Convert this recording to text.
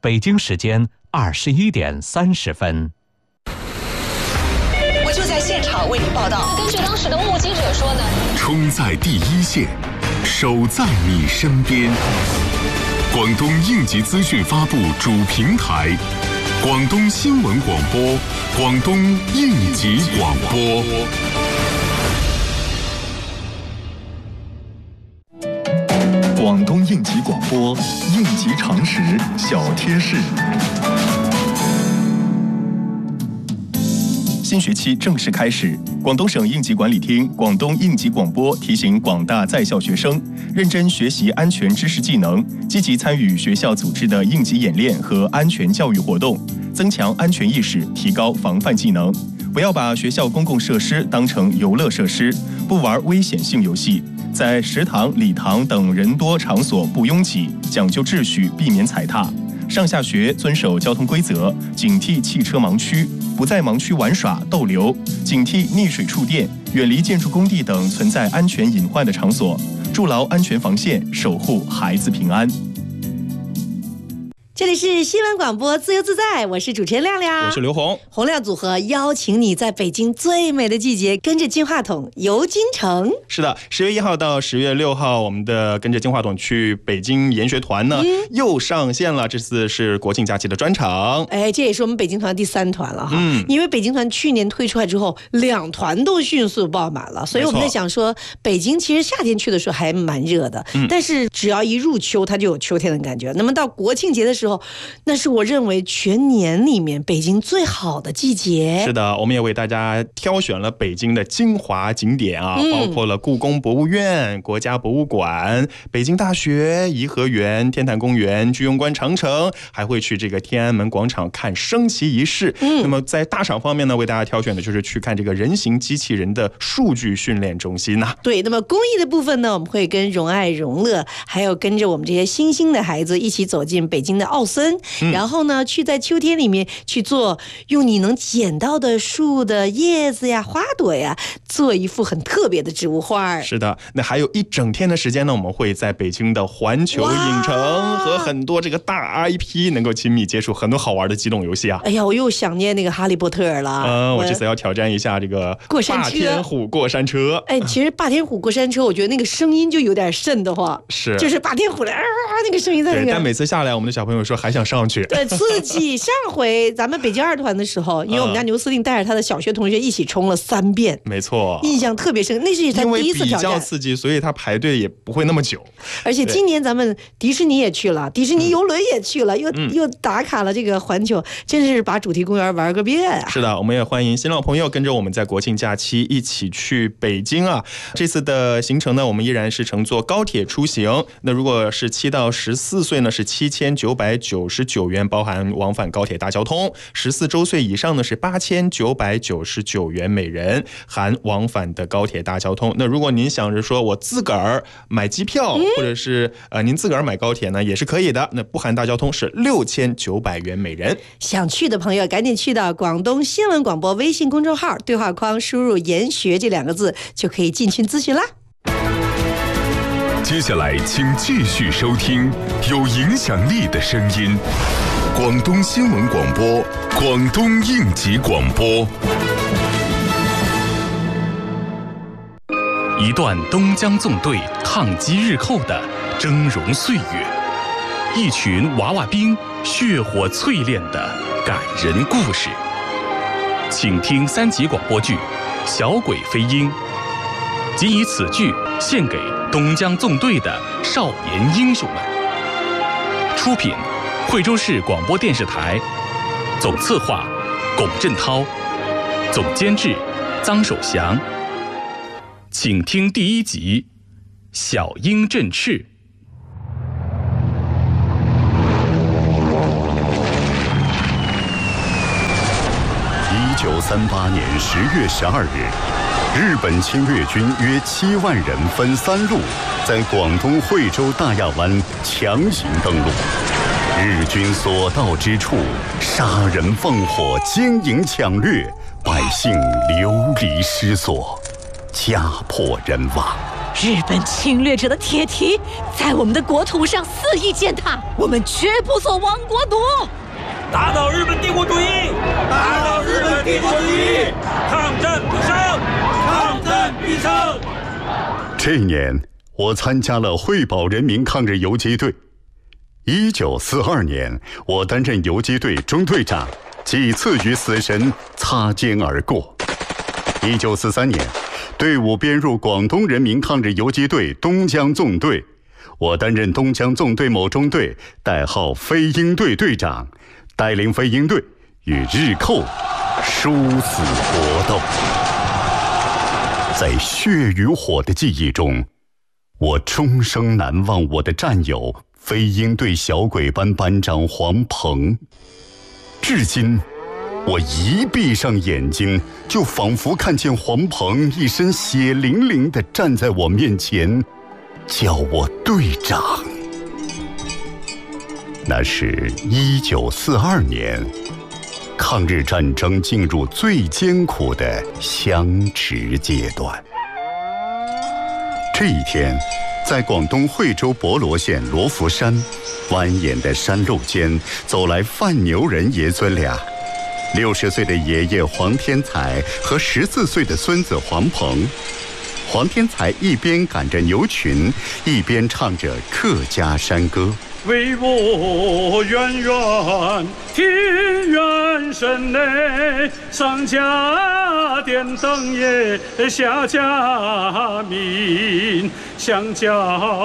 北京时间21点30分。 我就在现场为您报道。 根据当时的目击者说呢， 冲在第一线，守在你身边。广东应急资讯发布主平台，广东新闻广播，广东应急广播。 广东应急广播，应急常识小贴士。新学期正式开始，广东省应急管理厅、广东应急广播提醒广大在校学生，认真学习安全知识技能，积极参与学校组织的应急演练和安全教育活动，增强安全意识，提高防范技能。不要把学校公共设施当成游乐设施，不玩危险性游戏。在食堂、礼堂等人多场所不拥挤，讲究秩序，避免踩踏。上下学遵守交通规则，警惕汽车盲区，不在盲区玩耍逗留，警惕溺水触电，远离建筑工地等存在安全隐患的场所，筑牢安全防线，守护孩子平安。 这里是新闻广播自由自在，我是主持人亮亮， 我是刘红。 洪亮组合邀请你在北京最美的季节跟着金话筒游京城。 是的，10月1号到10月6号，我们的跟着金话筒去北京研学团呢，又上线了。这次是国庆假期的专场。 哎，这也是我们北京团第3团了哈。因为北京团去年推出来之后，2团都迅速爆满了，所以我们在想说，北京其实夏天去的时候还蛮热的，但是只要一入秋，它就有秋天的感觉。那么到国庆节的时候，那是我认为全年里面北京最好的季节。 是的，我们也为大家挑选了北京的精华景点啊，包括了故宫博物院、国家博物馆、北京大学、颐和园、天坛公园、居庸关长城，还会去这个天安门广场看升旗仪式。那么在大赏方面呢，为大家挑选的就是去看这个人形机器人的数据训练中心呐。 对，那么公益的部分呢，我们会跟荣爱荣乐，还有跟着我们这些新兴的孩子一起走进北京的奥森，然后呢，去在秋天里面去做用你能捡到的树的叶子呀、花朵呀，做一幅很特别的植物画。 是的，那还有一整天的时间呢，我们会在北京的环球影城和很多这个大 IP 能够亲密接触很多好玩的机动游戏啊。 哎呀，我又想念那个哈利波特了。 我这次要挑战一下这个霸天虎过山车。 哎，其实霸天虎过山车，我觉得那个声音就有点瘆得慌， 是， 就是霸天虎的那个声音在那个。 但每次下来，我们的小朋友说还想上去。 对，刺激。上回咱们北京2团的时候，因为我们家牛司令带着他的小学同学一起冲了3遍， 没错， 印象特别深。那是他第一次挑战，因为比较刺激，所以他排队也不会那么久。 而且今年咱们迪士尼也去了，迪士尼游轮也去了，又打卡了这个环球，真是把主题公园玩个遍啊。 是的，我们也欢迎新老朋友跟着我们在国庆假期一起去北京啊。这次的行程呢，我们依然是乘坐高铁出行。那如果是7到14岁呢，是7999元，包含往返高铁大交通；14周岁以上呢是8999元每人，含往返的高铁大交通。那如果您想着说我自个儿买机票，或者是您自个儿买高铁呢，也是可以的。那不含大交通是6900元每人。 想去的朋友赶紧去到广东新闻广播微信公众号对话框输入研学这2个字，就可以进群咨询啦。 接下来请继续收听有影响力的声音，广东新闻广播，广东应急广播。 一段东江纵队抗击日寇的峥嵘岁月，一群娃娃兵血火淬炼的感人故事。请听3级广播剧《小鬼飞鹰》，仅以此剧献给东江纵队的少年英雄们。出品：惠州市广播电视台，总策划：龚振涛，总监制：臧守祥。请听第1集《小鹰振翅》。 1938年10月12日，日本侵略军约7万人分3路，在广东惠州大亚湾强行登陆。日军所到之处，杀人放火，奸淫抢掠，百姓流离失所，家破人亡。 日本侵略者的铁蹄在我们的国土上肆意践踏，我们绝不做亡国奴。 打倒日本帝国主义！打倒日本帝国主义！抗战必胜！抗战必胜！ 这年，我参加了惠保人民抗日游击队。1942年，我担任游击队中队长，几次与死神擦肩而过。1943年，队伍编入广东人民抗日游击队东江纵队，我担任东江纵队某中队代号飞鹰队队长，带领飞鹰队与日寇殊死搏斗。在血与火的记忆中，我终生难忘我的战友飞鹰队小鬼班班长黄鹏。至今我一闭上眼睛，就仿佛看见黄鹏一身血淋淋地站在我面前，叫我队长。那是1942年，抗日战争进入最艰苦的相持阶段。这一天，在广东惠州博罗县罗浮山蜿蜒的山路间，走来贩牛人爷孙俩。60岁的爷爷黄天才和14岁的孙子黄鹏。黄天才一边赶着牛群，一边唱着客家山歌。 为我远远庭院深内，上家电灯夜，下家明相交。